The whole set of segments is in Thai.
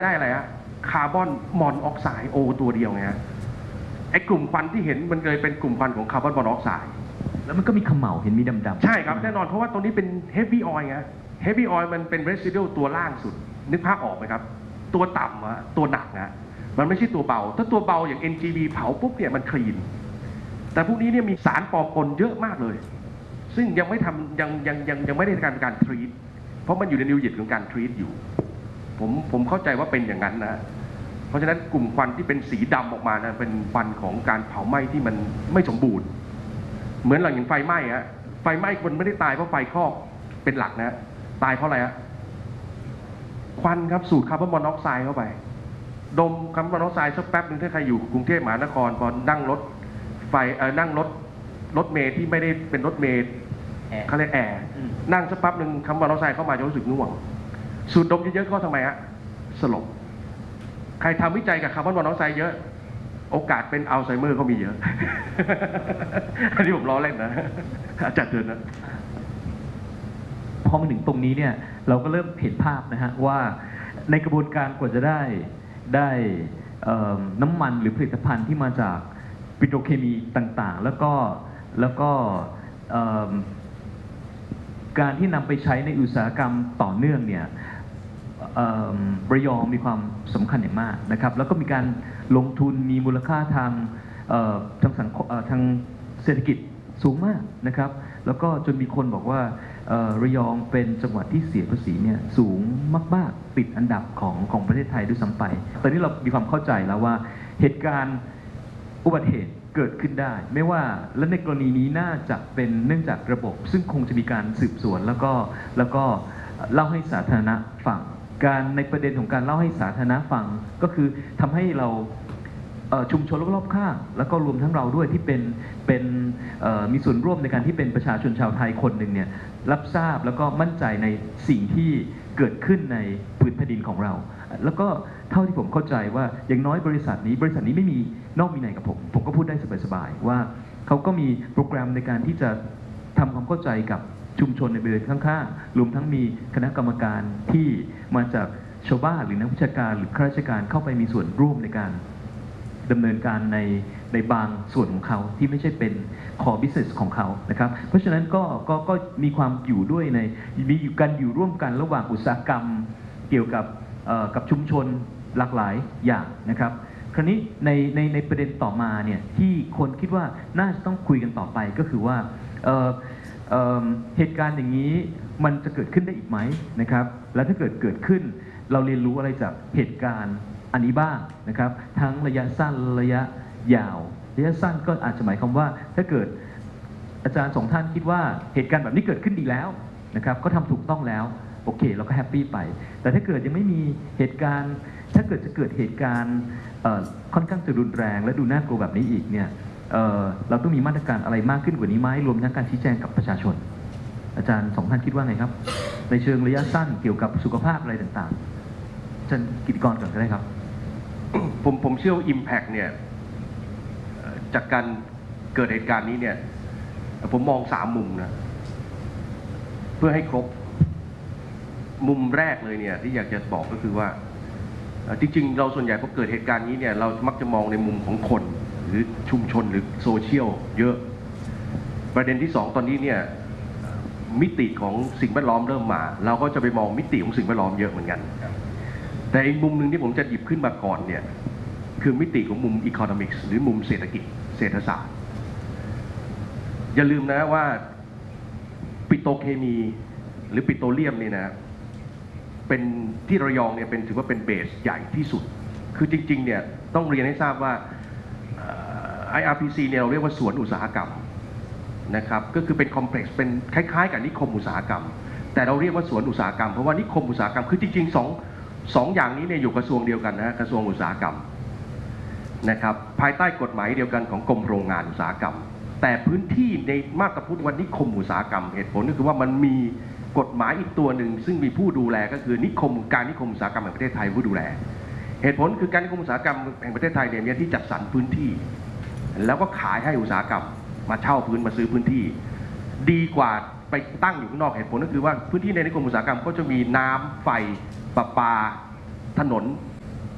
ได้อะไรฮะคาร์บอนมอนอกไซด์โอตัวเดียวไงฮะไอ้กลุ่มควันที่เห็นมันเลยเป็นกลุ่มควันของคาร์บอนมอนอกไซด์แล้วมันก็มีเขม่าเห็นมีดำๆใช่ครับแน่นอนเพราะว่าตัวนี้เป็นเฮฟวี่ออยล์ไงเฮฟวี่ออยล์มันเป็นเรสซิดูตัวล่างสุดนึกภาพออกไหมครับตัวต่ำอะตัวหนักนะมันไม่ใช่ตัวเบาถ้าตัวเบาอย่าง NGV เผาปุ๊บเนี่ยมันคลีนแต่พวกนี้เนี่ยมีสารปลอมปนเยอะมากเลย ซึ่งยังไม่ทำยังไม่ได้การทรีตเพราะมันอยู่ในนิวยิตของการทรีตอยู่ผมเข้าใจว่าเป็นอย่างนั้นนะเพราะฉะนั้นกลุ่มควันที่เป็นสีดำออกมานะเป็นควันของการเผาไหม้ที่มันไม่สมบูรณ์เหมือนอย่างไฟไหม้ฮะไฟไหม้คนไม่ได้ตายเพราะไฟคลอกเป็นหลักนะตายเพราะอะไรฮะควันครับสูดคาร์บอนมอนอกไซด์เข้าไปดมคาร์บอนมอนอกไซด์สักแป๊บนึงถ้าใครอยู่กรุงเทพมหานครพอนั่งรถไฟนั่งรถเมล์ที่ไม่ได้เป็นรถเมล์เขาเรียกแอร์นั่งสักแป๊บนึงคาร์บอนมอนอกไซด์เข้ามาจะรู้สึกง่วงสูดดมเยอะๆก็ทำไมฮะสลบใครทำวิจัยกับคาร์บอนมอนอกไซด์เยอะโอกาสเป็นอัลไซเมอร์ก็มีเยอะ อันนี้ผมล้อเล่นนะอาจารย์เตือนนะพอมาถึงตรงนี้เนี่ยเราก็เริ่มเห็นภาพนะฮะว่าในกระบวนการกว่าจะได้น้ำมันหรือผลิตภัณฑ์ที่มาจากปิโตรเคมีต่างๆแล้วก็การที่นำไปใช้ในอุตสาหกรรมต่อเนื่องเนี่ยระยองมีความสำคัญอย่างมากนะครับแล้วก็มีการลงทุนมีมูลค่าทางทางเศรษฐกิจสูงมากนะครับแล้วก็จนมีคนบอกว่าระยองเป็นจังหวัดที่เสียภาษีเนี่ยสูงมากๆติดอันดับของประเทศไทยด้วยซ้ำไปตอนนี้เรามีความเข้าใจแล้วว่าเหตุการณ์อุบัติเหตุเกิดขึ้นได้ไม่ว่าและในกรณีนี้น่าจะเป็นเนื่องจากระบบซึ่งคงจะมีการสืบสวนแล้วก็เล่าให้สาธารณะฟังการในประเด็นของการเล่าให้สาธารณะฟังก็คือทำให้เราชุมชนรอบๆข้างแล้วก็รวมทั้งเราด้วยที่เป็นมีส่วนร่วมในการที่เป็นประชาชนชาวไทยคนหนึ่งเนี่ยรับทราบแล้วก็มั่นใจในสิ่งที่เกิดขึ้นในพื้นแผ่นดินของเราแล้วก็เท่าที่ผมเข้าใจว่าอย่างน้อยบริษัทนี้ไม่มีนอกมีในกับผมก็พูดได้สบายๆว่าเขาก็มีโปรแกรมในการที่จะทำความเข้าใจกับชุมชนในบริเวณข้างๆรวมทั้งมีคณะกรรมการที่มาจากชาวบ้านหรือนักวิชาการหรือข้าราชการเข้าไปมีส่วนร่วมในการดำเนินการในบางส่วนของเขาที่ไม่ใช่เป็น core business ของเขานะครับเพราะฉะนั้นก็มีความอยู่ด้วยมีการอยู่ร่วมกันระหว่างอุตสาหกรรมเกี่ยวกับชุมชนหลากหลายอย่างนะครับคราวนี้ในประเด็นต่อมาเนี่ยที่คนคิดว่าน่าจะต้องคุยกันต่อไปก็คือว่าเหตุการณ์อย่างนี้มันจะเกิดขึ้นได้อีกไหมนะครับและถ้าเกิดขึ้นเราเรียนรู้อะไรจากเหตุการณ์อันนี้บ้างนะครับทั้งระยะสั้นระยะยาวระยะสั้นก็อาจจะหมายความว่าถ้าเกิดอาจารย์สองท่านคิดว่าเหตุการณ์แบบนี้เกิดขึ้นดีแล้วนะครับก็ทำถูกต้องแล้วโอเคเราก็แฮปปี้ไปแต่ถ้าเกิดยังไม่มีเหตุการณ์ถ้าเกิดจะเกิดเหตุการณ์ค่อนข้างจะรุนแรงและดูน่ากลัวแบบนี้อีกเนี่ยเราต้องมีมาตรการอะไรมากขึ้นกว่านี้ไหมรวมทั้งการชี้แจงกับประชาชนอาจารย์สองท่านคิดว่าไงครับในเชิงระยะสั้นเกี่ยวกับสุขภาพอะไรต่างๆอาจารย์กิตติกรก่อนก็ได้ครับผมเชื่อว่า Impact เนี่ยจากการเกิดเหตุการณ์นี้เนี่ยผมมอง3 มุมนะเพื่อให้ครบมุมแรกเลยเนี่ยที่อยากจะบอกก็คือว่าจริงๆเราส่วนใหญ่พอเกิดเหตุการณ์นี้เนี่ยเรามักจะมองในมุมของคนหรือชุมชนหรือโซเชียลเยอะประเด็นที่2ตอนนี้เนี่ยมิติของสิ่งแวดล้อมเริ่มมาเราก็จะไปมองมิติของสิ่งแวดล้อมเยอะเหมือนกันแต่อีกมุมหนึ่งที่ผมจะหยิบขึ้นมาก่อนเนี่ยคือมิติของมุม Economics หรือมุมเศรษฐกิจเศรษฐศาสตร์อย่าลืมนะว่าปิโตรเคมีหรือปิโตรเลียมนี่นะเป็นที่ระยองเนี่ยถือว่าเป็นเบสใหญ่ที่สุดคือจริงๆเนี่ยต้องเรียนให้ทราบว่า IRPC เนี่ยเราเรียกว่าสวนอุตสาหกรรมนะครับก็คือเป็นคอมเพล็กซ์เป็นคล้ายๆกับนิคมอุตสาหกรรมแต่เราเรียกว่าสวนอุตสาหกรรมเพราะว่านิคมอุตสาหกรรมคือจริงๆสองอย่างนี้เนี่ยอยู่กระทรวงเดียวกันนะกระทรวงอุตสาหกรรมนะครับภายใต้กฎหมายเดียวกันของกรมโรงงานอุตสาหกรรมแต่พื้นที่ในมาตราพุทธวันนิคมอุตสาหกรรมเหตุผลก็คือว่ามันมีกฎหมายอีกตัวหนึ่งซึ่งมีผู้ดูแลก็คือนิคมอุตสาหกรรมแห่งประเทศไทยผู้ดูแลเหตุผลคือการนิคมอุตสาหกรรมแห่งประเทศไทยเนี่ยมีที่จัดสรรพื้นที่แล้วก็ขายให้อุตสาหกรรมมาเช่ามาซื้อพื้นที่ดีกว่าไปตั้งอยู่ข้างนอกเหตุผลก็คือว่าพื้นที่ในนิคมอุตสาหกรรมก็จะมีน้ำไฟประปาถนน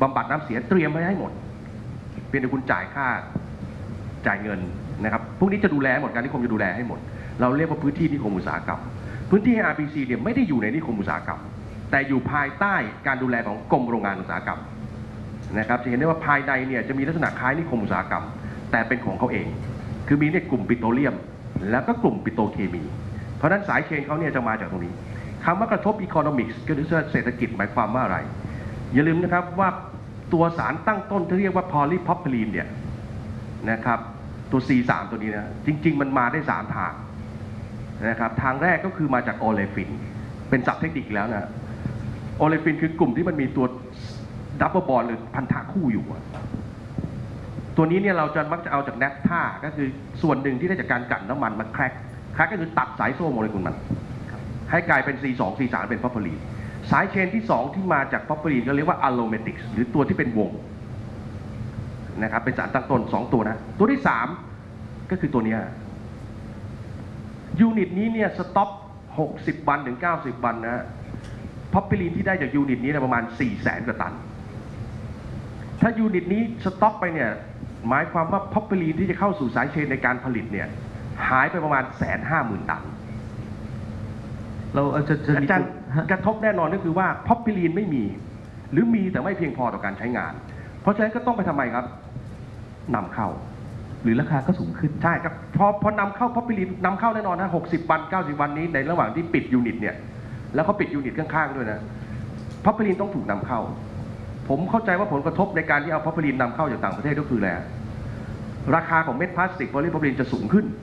บำบัดน้ำเสียเตรียมไว้ให้หมดเพียงแต่คุณจ่ายเงินนะครับพวกนี้จะดูแลหมดการนิคมจะดูแลให้หมดเราเรียกว่าพื้นที่นิคมอุตสาหกรรมพื้นที่ RPC เนี่ยไม่ได้อยู่ในนิคมอุตสาหกรรมแต่อยู่ภายใต้การดูแลของกรมโรงงานอุตสาหกรรมนะครับจะเห็นได้ว่าภายในเนี่ยจะมีลักษณะคล้ายนิคมอุตสาหกรรมแต่เป็นของเขาเองคือมีในกลุ่มปิโตรเลียมแล้วก็กลุ่มปิโตรเคมีเพราะฉะนั้นสายเชนเขาเนี่ยจะมาจากตรงนี้คำว่ากระทบ economics ก็คือเศรษฐกิจหมายความว่าอะไรอย่าลืมนะครับว่าตัวสารตั้งต้นที่เรียกว่า polypropylene เนี่ยนะครับตัว C3 ตัวนี้นะจริงๆมันมาได้3ทางนะครับทางแรกก็คือมาจากโอเลฟินเป็นศัพท์เทคนิคแล้วนะโอเลฟินคือกลุ่มที่มันมีตัวดับเบิลบอนด์หรือพันธะคู่อยู่ตัวนี้เนี่ยเราจะมักจะเอาจากแนฟท่าก็คือส่วนหนึ่งที่ได้จากการกลั่นน้ำมันมาแคร็กก็คือตัดสายโซ่โมเลกุลมันให้กลายเป็น C2 C3 เป็นพอพลีนสายเชนที่2ที่มาจากพอพลีนก็เรียกว่าอะโลเมติกหรือตัวที่เป็นวงนะครับเป็นสารตั้งต้น2ตัวนะตัวที่3ก็คือตัวนี้ยูนิตนี้เนี่ยสต็อป60 วันถึง90 วันนะพอพลีนที่ได้จากยูนิตนี้ประมาณ 400,000 กว่าตันถ้ายูนิตนี้สต็อปไปเนี่ยหมายความว่าพอพลีนที่จะเข้าสู่สายเชนในการผลิตเนี่ยหายไปประมาณ 150,000 ตันเราจะอาจารย์กระทบแน่นอนก็คือว่าพอพลีนไม่มีหรือมีแต่ไม่เพียงพอต่อการใช้งานเพราะฉะนั้นก็ต้องไปทำไมครับนำเข้าหรือราคาก็สูงขึ้นใช่ครับพอนำเข้าพอพลีนนำเข้าแน่นอนนะ60 วัน90 วันนี้ในระหว่างที่ปิดยูนิตเนี่ยแล้วเขาปิดยูนิตข้างๆด้วยนะพอพลีนต้องถูกนำเข้าผมเข้าใจว่าผลกระทบในการที่เอาพอพลีนนำเข้าจากต่างประเทศก็คืออะไรราคาของเม็ดพลาสติกโพลีพอพลีนจะสูงขึ้น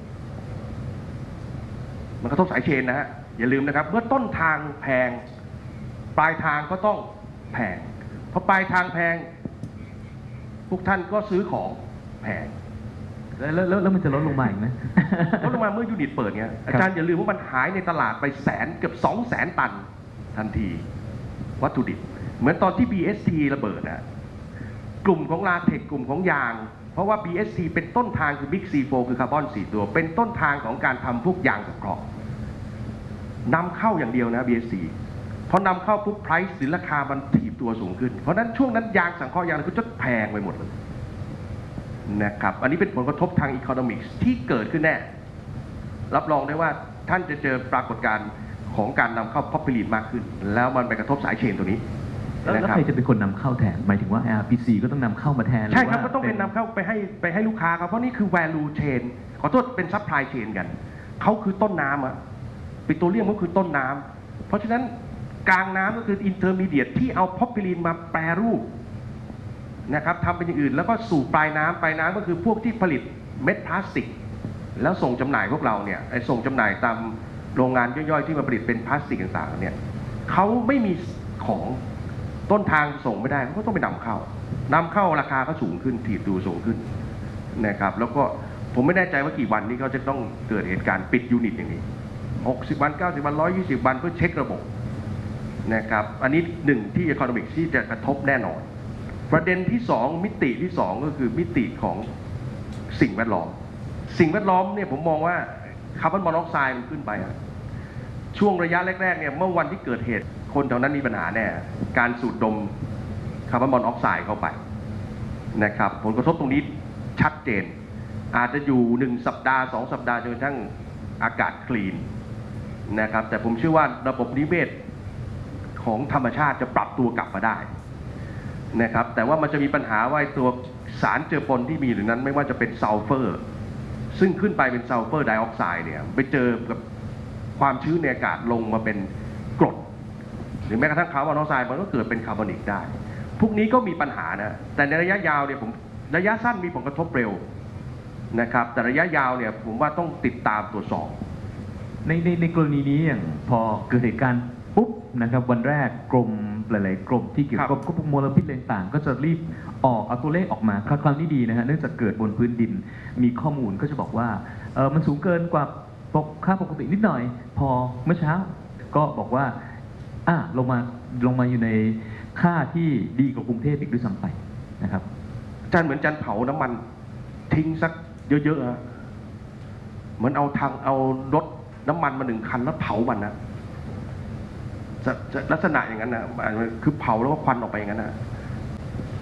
มันกระทบสายเชนนะฮะอย่าลืมนะครับเมื่อต้นทางแพงปลายทางก็ต้องแพงพอปลายทางแพงพวกท่านก็ซื้อของแพงแล้วมันจะลดลงมาอีกไหมลดลงมาเมื่อยูนิตเปิดเงี้ยอาจารย์อย่าลืมว่ามันหายในตลาดไปเกือบ200,000 ตันทันทีวัตถุดิบเหมือนตอนที่ BST ระเบิดนะกลุ่มของลาเทคกลุ่มของยางเพราะว่า BST เป็นต้นทางคือ Big C4 คือคาร์บอน4ตัวเป็นต้นทางของการทำพวกยางสังเคราะห์นำเข้าอย่างเดียวนะ BST พอนำเข้าปุ๊บ price หรือราคามันถีบตัวสูงขึ้นเพราะนั้นช่วงนั้นยางสังเคราะห์ยางก็จะแพงไปหมดเลยนะครับอันนี้เป็นผลกระทบทาง economics ที่เกิดขึ้นแน่รับรองได้ว่าท่านจะเจอปรากฏการณ์ของการนำเข้าพอพลีนมากขึ้นแล้วมันไปกระทบสายเชนตัวนี้แล้วใครจะเป็นคนนำเข้าแทนหมายถึงว่า RPC ก็ต้องนำเข้ามาแทนใช่ครับก็ต้องเป็นนำเข้าไปให้ลูกค้าครับเพราะนี่คือ value chain ขอโทษเป็น supply chain กันเขาคือต้นน้ำอะปิโตรเลียมก็คือต้นน้ำเพราะฉะนั้นกลางน้ำก็คือ intermediate ที่เอาพอพลีนมาแปรรูปนะครับทำเป็นอย่างอื่นแล้วก็สู่ปลายน้ำก็คือพวกที่ผลิตเม็ดพลาสติกแล้วส่งจำหน่ายพวกเราเนี่ยส่งจำหน่ายตามโรงงานย่อยๆที่มาผลิตเป็นพลาสติกต่างๆเนี่ยเขาไม่มีของต้นทางส่งไม่ได้เขาก็ต้องไปนำเข้าราคาก็สูงขึ้นถีบตัวสูงขึ้นนะครับแล้วก็ผมไม่แน่ใจว่ากี่วันนี้เขาจะต้องเกิดเหตุการณ์ปิดยูนิตอย่างนี้60 วัน90 วัน120 วันเพื่อเช็คระบบนะครับอันนี้หนึ่งที่ economics ที่จะกระทบแน่นอนประเด็นที่2มิติที่2ก็คือมิติของสิ่งแวดล้อมเนี่ยผมมองว่าคาร์บอนมอนอกไซด์มันขึ้นไปช่วงระยะแรกๆเนี่ยเมื่อวันที่เกิดเหตุคนแถวนั้นมีปัญหาแน่การสูดดมคาร์บอนมอนอกไซด์เข้าไปนะครับผลกระทบตรงนี้ชัดเจนอาจจะอยู่1 สัปดาห์2 สัปดาห์จนกระทั่งอากาศคลีนนะครับแต่ผมเชื่อว่าระบบนิเวศของธรรมชาติจะปรับตัวกลับมาได้นะครับแต่ว่ามันจะมีปัญหาว่าตัวสารเจือปนที่มีอยู่นั้นไม่ว่าจะเป็นซัลเฟอร์ซึ่งขึ้นไปเป็นซัลเฟอร์ไดออกไซด์เนี่ยไปเจอกับความชื้นในอากาศลงมาเป็นกรดหรือแม้กระทั่งคาร์บอนมอนอกไซด์มันก็เกิดเป็นคาร์บอนิกได้พวกนี้ก็มีปัญหานะแต่ในระยะยาวเนี่ยระยะสั้นมีผลกระทบเร็วนะครับแต่ระยะยาวเนี่ยผมว่าต้องติดตามตรวจสอบในกรณีนี้อย่างพอเกิดเหตุการณ์ปุ๊บนะครับวันแรกกรมหลายๆกรมที่เกี่ยวกับพวกมลพิษต่างๆก็จะรีบเอาตัวเลขออกมาครั้งนี้ดีนะฮะเนื่องจากเกิดบนพื้นดินมีข้อมูลก็จะบอกว่ามันสูงเกินกว่าค่าปกตินิดหน่อยพอเมื่อเช้าก็บอกว่าลงมาอยู่ในค่าที่ดีกว่ากรุงเทพอีกด้วยซ้ำไปนะครับอาจารย์เหมือนอาจารย์เผาน้ำมันทิ้งสักเยอะๆเหมือนเอารถน้ำมันมา1 คันแล้วเผามันนะจะลักษณะอย่างนั้นนะคือเผาแล้วก็ควันออกไปอย่างนั้นนะ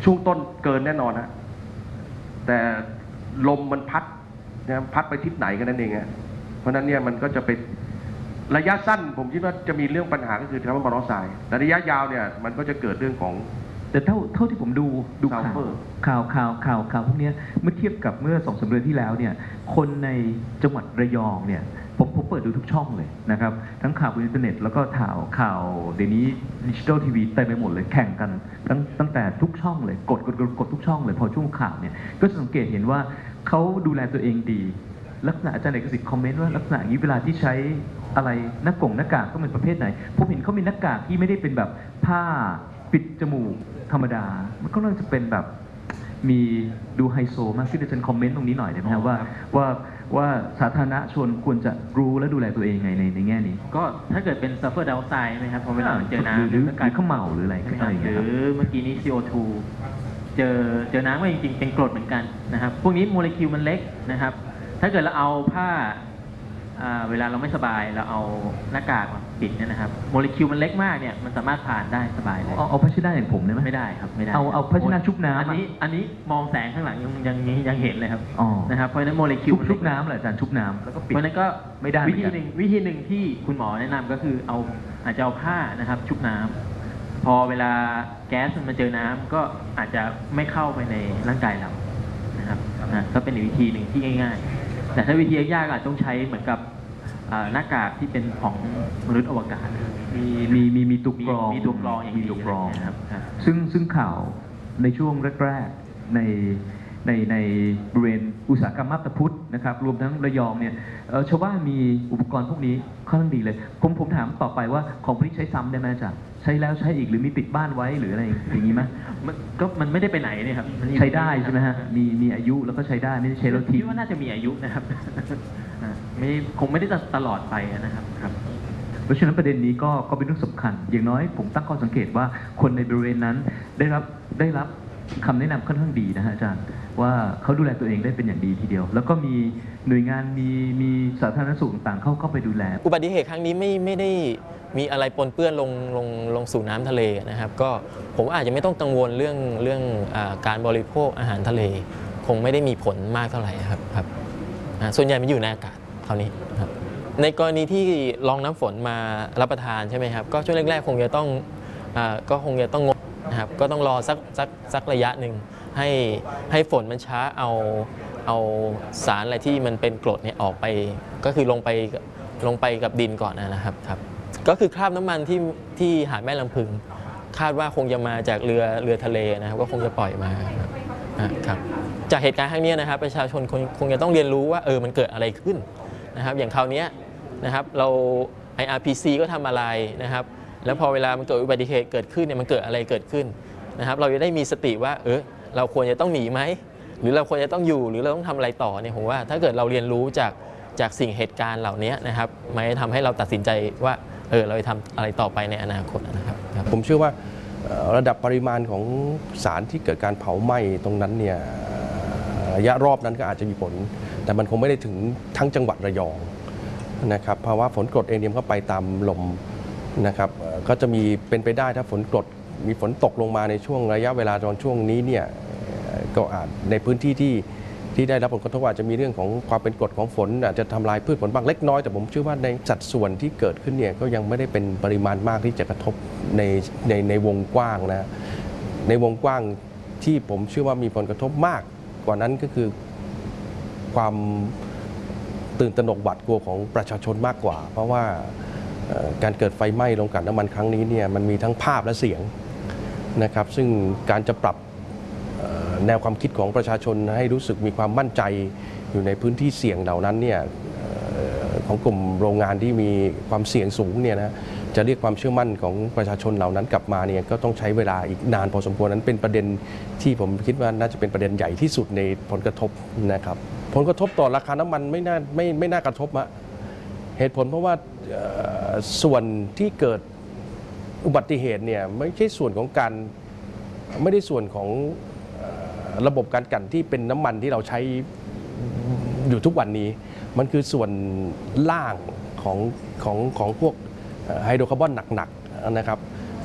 ช่วงต้นเกินแน่นอนฮะแต่ลมมันพัดนะพัดไปทิศไหนกันนั่นเองฮะเพราะนั้นเนี่ยมันก็จะเป็นระยะสั้นผมคิดว่าจะมีเรื่องปัญหาก็คือคาร์บอนมอนอกไซด์แต่ระยะยาวเนี่ยมันก็จะเกิดเรื่องของแต่เท่าที่ผมดูข่าว Sulfur ข่าวพวกเนี้ยเมื่อเทียบกับเมื่อ2-3 เดือนที่แล้วเนี่ยคนในจังหวัดระยองเนี่ยผมเปิดดูทุกช่องเลยนะครับทั้งข่าวบนอินเทอร์เน็ตแล้วก็ข่าวเดี๋ยวนี้ดิจิทัลทีวีเต็มไปหมดเลยแข่งกันตั้งแต่ทุกช่องเลยกดทุกช่องเลยพอช่วงข่าวเนี่ยก็จะสังเกตเห็นว่าเขาดูแลตัวเองดีลักษณะอาจารย์เอกสิทธิ์คอมเมนต์ว่าลักษณะอย่างนี้เวลาที่ใช้อะไรหน้ากากต้องเป็นประเภทไหนผมเห็นเขามีหน้ากากที่ไม่ได้เป็นแบบผ้าปิดจมูกธรรมดามันก็น่าจะเป็นแบบมีดูไฮโซมากที่อาจารย์คอมเมนต์ตรงนี้หน่อยได้ไหมครับว่าสาธารณชนควรจะรู้และดูแลตัวเองยังไงในแง่นี้ก็ถ้าเกิดเป็นซัลเฟอร์ไดออกไซด์ไหมครับพอเวลาเจอน้ำหรือก็กลายข้าวเหมาหรืออะไรก็ได้หรือเมื่อกี้นี้ CO2 เจอน้ำก็จริงๆเป็นกรดเหมือนกันนะครับพวกนี้โมเลกุลมันเล็กนะครับถ้าเกิดเราเอาผ้าเวลาเราไม่สบายเราเอาหน้ากากมาปิดเนี่ยนะครับโมเลกุลมันเล็กมากเนี่ยมันสามารถผ่านได้สบายเลยเอาพัชนะอย่างผมได้ไหมไม่ได้ครับไม่ได้เอาพัชนะชุบน้ำอันนี้มองแสงข้างหลังยังเห็นเลยครับอ๋อนะครับเพราะฉะนั้นโมเลกุลชุบน้ำเหรออาจารย์ชุบน้ำแล้วก็ปิดเพราะฉะนั้นก็ไม่ได้วิธีหนึ่งที่คุณหมอแนะนำก็คืออาจจะเอาผ้านะครับชุบน้ำพอเวลาแก๊สมันมาเจอน้ำก็อาจจะไม่เข้าไปในร่างกายเรานะครับก็เป็นอีกวิธีหนึ่งที่ง่ายๆแต่ถ้าวิธียากๆอาจต้องใช้เหมือนกับหน้ากากที่เป็นของมนุษย์อวกาศมีตัวกรองมีตัวกรองอย่างดีมีตัวกรองนะครับซึ่งข่าวในช่วงแรกๆในบริเวณอุตสาหกรรมมาบตาพุธนะครับรวมทั้งระยองเนี่ยชาวบ้านมีอุปกรณ์พวกนี้ค่อนข้างดีเลยผมถามต่อไปว่าของพวกนี้ใช้ซ้ำได้ไหมจ๊ะใช้แล้วใช้อีกหรือมีติดบ้านไว้หรืออะไรอย่างนี้ไหมมันไม่ได้ไปไหนเนี่ยครับใช้ได้ใช่ไหมฮะมีอายุแล้วก็ใช้ได้ไม่ได้ใช้แล้วทิ้งคิดว่าน่าจะมีอายุนะครับคงไม่ได้ตลอดไปนะครับเพราะฉะนั้นประเด็นนี้ก็เป็นเรื่องสำคัญอย่างน้อยผมตั้งข้อสังเกตว่าคนในบริเวณนั้นได้รับคำแนะนำค่อนข้างดีนะฮะอาจารย์ว่าเขาดูแลตัวเองได้เป็นอย่างดีทีเดียวแล้วก็มีหน่วยงานมีสาธารณสุขต่างๆเข้าไปดูแลอุบัติเหตุครั้งนี้ไม่ได้มีอะไรปนเปื้อนลงสู่น้ำทะเลนะครับก็ผมอาจจะไม่ต้องกังวลเรื่องการบริโภคอาหารทะเลคงไม่ได้มีผลมากเท่าไหร่ครับส่วนใหญ่มันอยู่ในอากาศเท่านี้ครับในกรณีที่รองน้ำฝนมารับประทานใช่ไหมครับก็ช่วงแรกๆคงจะต้องงดนะครับก็ต้องรอสักระยะหนึ่งให้ฝนมันช้าเอาสารอะไรที่มันเป็นกรดเนี่ยออกไปก็คือลงไปกับดินก่อนนะครับก็คือคราบน้ำมันที่หาดแม่ลำพึงคาดว่าคงจะมาจากเรือทะเลนะครับก็คงจะปล่อยมาครับจากเหตุการณ์ครั้งนี้นะครับประชาชนคงจะต้องเรียนรู้ว่ามันเกิดอะไรขึ้นนะครับอย่างคราวนี้นะครับเรา IRPC ก็ทำอะไรนะครับแล้วพอเวลามันเกิดอุบัติเหตุเกิดขึ้นเนี่ยมันเกิดอะไรเกิดขึ้นนะครับเราจะได้มีสติว่าเราควรจะต้องหนีไหมหรือเราควรจะต้องอยู่หรือเราต้องทำอะไรต่อเนี่ยผมว่าถ้าเกิดเราเรียนรู้จากสิ่งเหตุการณ์เหล่านี้นะครับมันจะทำให้เราตัดสินใจว่าเราจะทำอะไรต่อไปในอนาคตนะครับผมเชื่อว่าระดับปริมาณของสารที่เกิดการเผาไหม้ตรงนั้นเนี่ยระยะรอบนั้นก็อาจจะมีผลแต่มันคงไม่ได้ถึงทั้งจังหวัดระยองนะครับเพราะว่าฝนกรดเองก็ไปตามลมนะครับก็จะมีเป็นไปได้ถ้าฝนกรดมีฝนตกลงมาในช่วงระยะเวลาตอนช่วงนี้เนี่ยก็อาจในพื้นที่ที่ได้รับผลกระทบอาจจะมีเรื่องของความเป็นกรดของฝนอาจจะทำลายพืชผลบางเล็กน้อยแต่ผมเชื่อว่าในสัดส่วนที่เกิดขึ้นเนี่ยก็ยังไม่ได้เป็นปริมาณมากที่จะกระทบในวงกว้างนะในวงกว้างที่ผมเชื่อว่ามีผลกระทบมากกว่านั้นก็คือความตื่นตระหนกหวาดกลัวของประชาชนมากกว่าเพราะว่าการเกิดไฟไหม้โรงกลั่นน้ำมันครั้งนี้เนี่ยมันมีทั้งภาพและเสียงนะครับซึ่งการจะปรับแนวความคิดของประชาชนให้รู้สึกมีความมั่นใจอยู่ในพื้นที่เสี่ยงเหล่านั้นเนี่ยของกลุ่มโรงงานที่มีความเสี่ยงสูงเนี่ยนะจะเรียกความเชื่อมั่นของประชาชนเหล่านั้นกลับมาเนี่ยก็ต้องใช้เวลาอีกนานพอสมควรนั้นเป็นประเด็นที่ผมคิดว่าน่าจะเป็นประเด็นใหญ่ที่สุดในผลกระทบนะครับผลกระทบต่อราคาน้ำมันไม่น่ากระทบอะเหตุผลเพราะว่าส่วนที่เกิดอุบัติเหตุเนี่ยไม่ใช่ส่วนของการไม่ได้ส่วนของระบบการกลั่นที่เป็นน้ำมันที่เราใช้อยู่ทุกวันนี้มันคือส่วนล่างของพวกไฮโดรคาร์บอนหนักๆนะครับ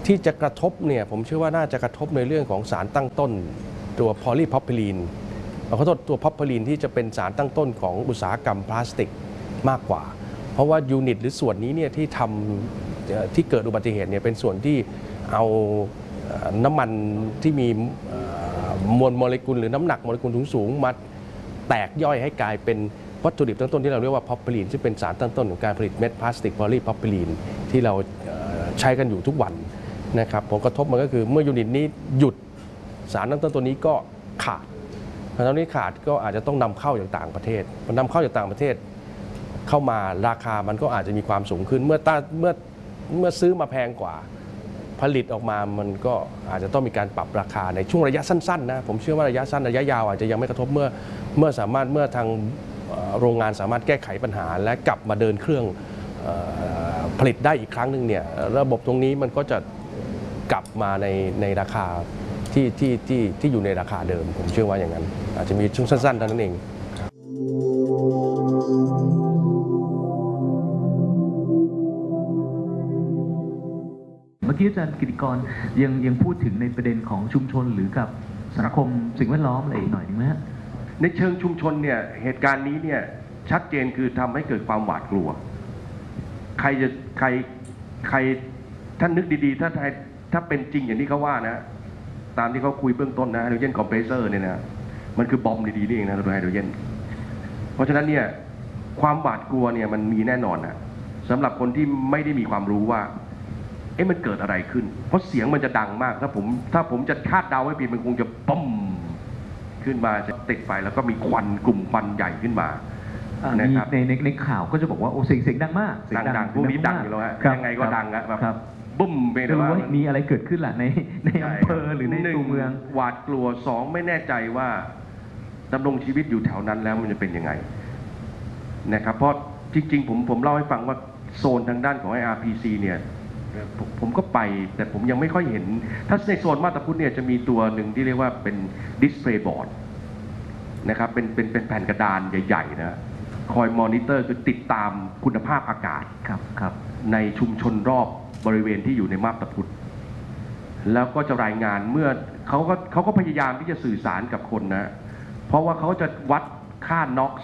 ที่จะกระทบเนี่ยผมเชื่อว่าน่าจะกระทบในเรื่องของสารตั้งต้นตัวพอลีพรอพพิลีนขอโทษตัวพรอพพิลีนที่จะเป็นสารตั้งต้นของอุตสาหกรรมพลาสติกมากกว่าเพราะว่ายูนิตหรือส่วนนี้เนี่ยที่ทำที่เกิดอุบัติเหตุเนี่ยเป็นส่วนที่เอาน้ำมันที่มีมวลโมเลกุลหรือน้ำหนักโมเลกุลสูงมาแตกย่อยให้กลายเป็นวัตถุดิบตั้งต้นที่เราเรียกว่าพรอพพิลีนซึ่งเป็นสารตั้งต้นของการผลิตเม็ดพลาสติกพอลีพรอพพิลีนที่เราใช้กันอยู่ทุกวันนะครับผลกระทบมันก็คือเมื่อยูนิตนี้หยุดสารตั้งต้นตัวนี้ก็ขาดพอตอนนี้ขาดก็อาจจะต้องนำเข้าจากต่างประเทศพอนำเข้าจากต่างประเทศเข้ามาราคามันก็อาจจะมีความสูงขึ้นเมื่อซื้อมาแพงกว่าผลิตออกมามันก็อาจจะต้องมีการปรับราคาในช่วงระยะสั้นๆนะผมเชื่อว่าระยะสั้นระยะยาวอาจจะยังไม่กระทบเมื่อทางโรงงานสามารถแก้ไขปัญหาและกลับมาเดินเครื่องผลิตได้อีกครั้งหนึ่งเนี่ยระบบตรงนี้มันก็จะกลับมาในราคาที่อยู่ในราคาเดิมผมเชื่อว่าอย่างนั้นอาจจะมีช่วงสั้นๆเท่านั้นเองเมื่อกี้อาจารย์กิติกรยังพูดถึงในประเด็นของชุมชนหรือกับสังคมสิ่งแวดล้อมอะไรอีกหน่อยนึงไหมฮะในเชิงชุมชนเนี่ยเหตุการณ์นี้เนี่ยชัดเจนคือทำให้เกิดความหวาดกลัวใครท่านนึกดีๆถ้าเป็นจริงอย่างที่เขาว่านะตามที่เขาคุยเบื้องต้นนะไฮโดรเจนคอมเพรสเซอร์เนี่ยนะมันคือบอมดีๆนี่เองนะตัวไฮโดรเจนเพราะฉะนั้นเนี่ยความหวาดกลัวเนี่ยมันมีแน่นอนนะสำหรับคนที่ไม่ได้มีความรู้ว่ามันเกิดอะไรขึ้นเพราะเสียงมันจะดังมากถ้าผมจะคาดเดาให้ผิดมันคงจะป้อมขึ้นมาจะติดไฟแล้วก็มีควันกลุ่มควันใหญ่ขึ้นมานะครับในข่าวก็จะบอกว่าโอ้เสียงดังมากดังพวกนี้ดังอยู่แล้วฮะยังไงก็ดังอะแบบบุ้มไปเลยว่ามีอะไรเกิดขึ้นล่ะในอำเภอหรือในตัวเมืองหวาดกลัว2ไม่แน่ใจว่าดำรงชีวิตอยู่แถวนั้นแล้วมันจะเป็นยังไงนะครับเพราะจริงๆผมเล่าให้ฟังว่าโซนทางด้านของ IRPC เนี่ยผมก็ไปแต่ผมยังไม่ค่อยเห็นถ้าในโซนมาตาพุทธเนี่ยจะมีตัวหนึ่งที่เรียกว่าเป็นดิสเพลย์บอร์ดนะครับเป็นแผ่นกระดานใหญ่ๆนะคอยมอนิเตอร์คือติดตามคุณภาพอากาศครับในชุมชนรอบบริเวณที่อยู่ในมาบตาพุธแล้วก็จะรายงานเมื่อเขาก็พยายามที่จะสื่อสารกับคนนะเพราะว่าเขาจะวัดค่า NOx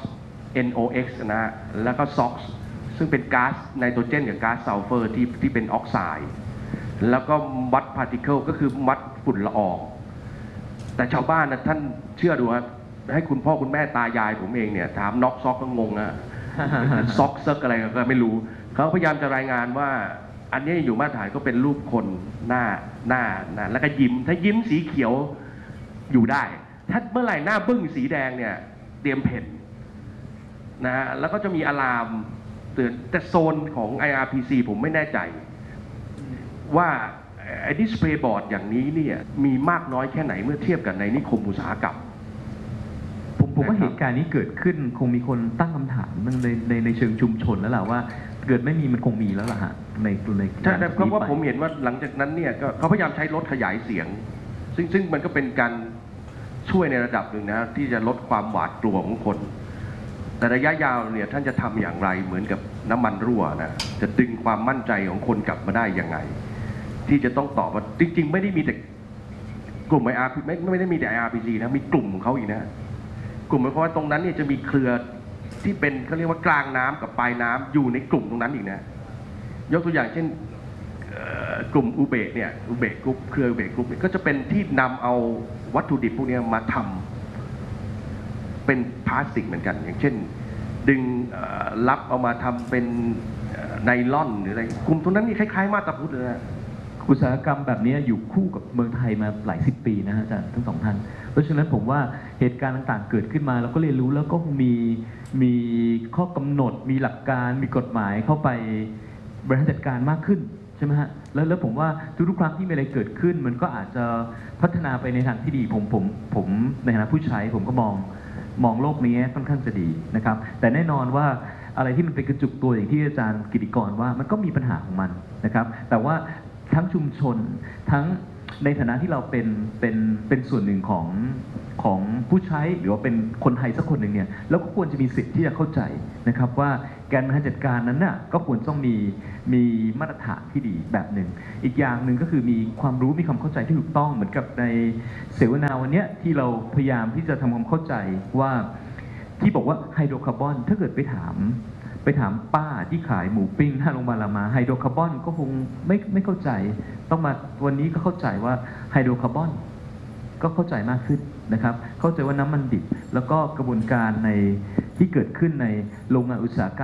NOx นะแล้วก็ SOx ซึ่งเป็นก๊าซไนโตรเจนกับก๊าซซัลเฟอร์ที่เป็นออกไซด์แล้วก็วัดพาร์ติเคิลก็คือวัดฝุ่นละอองแต่ชาวบ้านนะท่านเชื่อดูว่าให้คุณพ่อคุณแม่ตายายผมเองเนี่ยถามน็อกซอกก็งงอะซอกเซิกอะไรก็ไม่รู้เขาพยายามจะรายงานว่าอันนี้อยู่มาตรฐานก็เป็นรูปคนหน้าแล้วก็ยิ้มถ้ายิ้มสีเขียวอยู่ได้ถ้าเมื่อไหร่หน้าบึ้งสีแดงเนี่ยเตรียมเพ่นนะฮะแล้วก็จะมีอะลามเตือนแต่โซนของ IRPC ผมไม่แน่ใจว่าไอ้ดิสเพลย์บอร์ดอย่างนี้เนี่ยมีมากน้อยแค่ไหนเมื่อเทียบกับในนิคมอุตสาหกรรมผมว่าเหตุการณ์นี้เกิดขึ้นคงมีคนตั้งคำถามในเชิงชุมชนแล้วล่ะว่าเกิดไม่มีมันคงมีแล้วล่ะฮะในใช่แต่เพราะว่าผมเห็นว่าหลังจากนั้นเนี่ยเขาพยายามใช้รถขยายเสียงซึ่งมันก็เป็นการช่วยในระดับหนึ่งนะที่จะลดความหวาดกลัวของคนแต่ระยะยาวเนี่ยท่านจะทำอย่างไรเหมือนกับน้ำมันรั่วนะจะดึงความมั่นใจของคนกลับมาได้ยังไงที่จะต้องตอบว่าจริงๆไม่ได้มีแต่กลุ่ม IRPC ไม่ได้มีแต่ IRPC นะมีกลุ่มของเขาอีกนะกลุ่มเพราะว่าตรงนั้นเนี่ยจะมีเครือที่เป็นเขาเรียกว่ากลางน้ำกับปลายน้ำอยู่ในกลุ่มตรงนั้นอีกนะยกตัวอย่างเช่นกลุ่มอุเบกเนี่ยอุเบกกรุ๊ปเครืออุเบกกรุ๊ปก็จะเป็นที่นำเอาวัตถุดิบพวกนี้มาทำเป็นพลาสติกเหมือนกันอย่างเช่นดึงรับเอามาทำเป็นไนลอนหรืออะไรกลุ่มตรงนั้นนี่คล้ายๆมาตาพุทธเลยนะอุตสาหกรรมแบบนี้อยู่คู่กับเมืองไทยมาหลายสิบปีนะฮะอาจารย์ทั้งสองท่านเพราะฉะนั้นผมว่าเหตุการณ์ต่างๆเกิดขึ้นมาเราก็เรียนรู้แล้วก็มีข้อกำหนดมีหลักการมีกฎหมายเข้าไปบริหารจัดการมากขึ้นใช่ไหมฮะแล้วผมว่าทุกๆครั้งที่มีอะไรเกิดขึ้นมันก็อาจจะพัฒนาไปในทางที่ดีผมในฐานะผู้ใช้ผมก็มองโลกนี้ค่อนข้างจะดีนะครับแต่แน่นอนว่าอะไรที่มันเป็นกระจุกตัวอย่างที่อาจารย์กิติกรว่ามันก็มีปัญหาของมันนะครับแต่ว่าทั้งชุมชนทั้งในฐานะที่เราเป็นส่วนหนึ่งของของผู้ใช้หรือว่าเป็นคนไทยสักคนหนึ่งเนี่ยแล้วก็ควรจะมีสิทธิ์ที่จะเข้าใจนะครับว่าการบริหารจัดการนั้นน่ะก็ควรต้องมีมาตรฐานที่ดีแบบหนึ่งอีกอย่างหนึ่งก็คือมีความรู้มีความเข้าใจที่ถูกต้องเหมือนกับในเสวนาวันเนี้ยที่เราพยายามที่จะทำความเข้าใจว่าที่บอกว่าไฮโดรคาร์บอนถ้าเกิดไปถามป้าที่ขายหมูปิ้งหน้าโรงพยาบาลรามาไฮโดรคาร์บอนก็คงไม่เข้าใจต้องมาวันนี้ก็เข้าใจว่าไฮโดรคาร์บอนก็เข้าใจมากขึ้นนะครับเข้าใจว่าน้ำมันดิบแล้วก็กระบวนการที่เกิดขึ้นในโรงงานอุตสาหกรรม